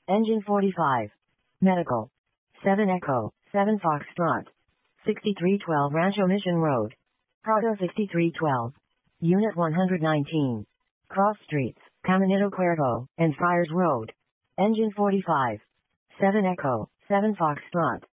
Engine 45. Medical. 7 Echo, 7 Foxtrot. 6312 Rancho Mission Road. Prado 6312. Unit 119. Cross Streets, Caminito Cuervo, and Friars Road. Engine 45. 7 Echo, 7 Foxtrot.